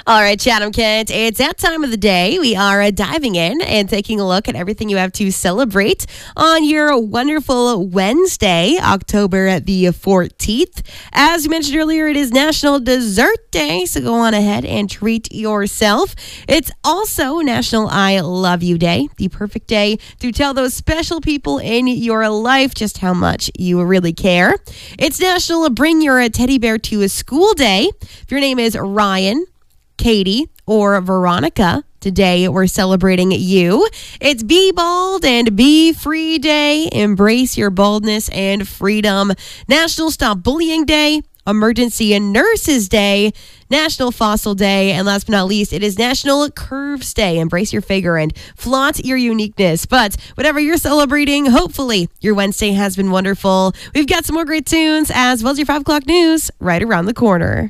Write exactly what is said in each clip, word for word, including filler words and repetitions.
All right, Chatham Kent, it's that time of the day. We are uh, diving in and taking a look at everything you have to celebrate on your wonderful Wednesday, October the fourteenth. As we mentioned earlier, it is National Dessert Day, so go on ahead and treat yourself. It's also National I Love You Day, the perfect day to tell those special people in your life just how much you really care. It's National Bring Your Teddy Bear to a School Day. If your name is Ryan, Katie, or Veronica, today we're celebrating you. It's Be Bald and Be Free Day. Embrace your baldness and freedom. National Stop Bullying Day. Emergency Nurses Day, National Fossil Day, and last but not least, it is National Curves Day. Embrace your figure and flaunt your uniqueness. But whatever you're celebrating, hopefully your Wednesday has been wonderful. We've got some more great tunes as well as your five o'clock news right around the corner.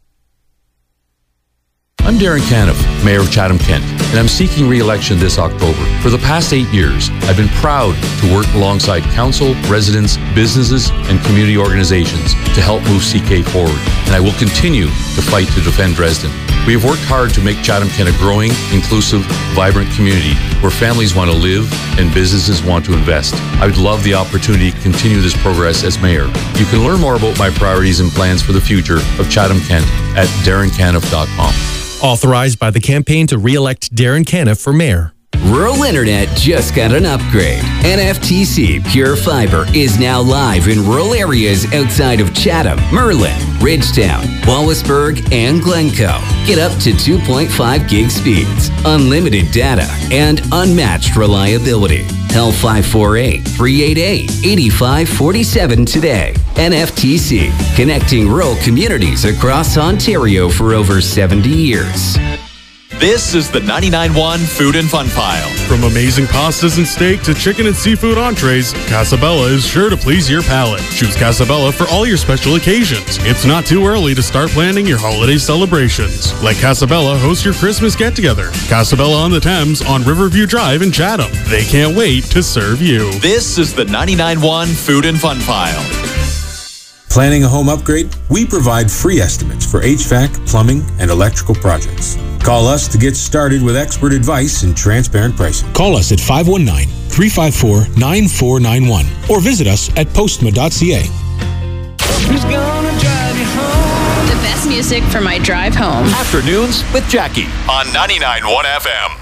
I'm Darren Caniff, Mayor of Chatham-Kent, and I'm seeking re-election this October. For the past eight years, I've been proud to work alongside council, residents, businesses, and community organizations to help move C K forward, and I will continue to fight to defend Dresden. We have worked hard to make Chatham-Kent a growing, inclusive, vibrant community where families want to live and businesses want to invest. I would love the opportunity to continue this progress as mayor. You can learn more about my priorities and plans for the future of Chatham-Kent at darren caniff dot com. Authorized by the campaign to re-elect Darren Caniff for mayor. Rural Internet just got an upgrade. N F T C Pure Fiber is now live in rural areas outside of Chatham, Merlin, Ridgetown, Wallaceburg, and Glencoe. Get up to two point five gig speeds, unlimited data, and unmatched reliability. Call five four eight, three eight eight, eight five four seven today. N F T C, connecting rural communities across Ontario for over seventy years. This is the ninety-nine point one Food and Fun Pile. From amazing pastas and steak to chicken and seafood entrees, Casabella is sure to please your palate. Choose Casabella for all your special occasions. It's not too early to start planning your holiday celebrations. Let Casabella host your Christmas get-together. Casabella on the Thames on Riverview Drive in Chatham. They can't wait to serve you. This is the ninety-nine point one Food and Fun Pile. Planning a home upgrade? We provide free estimates for H V A C, plumbing, and electrical projects. Call us to get started with expert advice and transparent pricing. Call us at five one nine, three five four, nine four nine one or visit us at postma dot c a. Who's gonna drive you home? The best music for my drive home. Afternoons with Jackie on ninety-nine point one F M.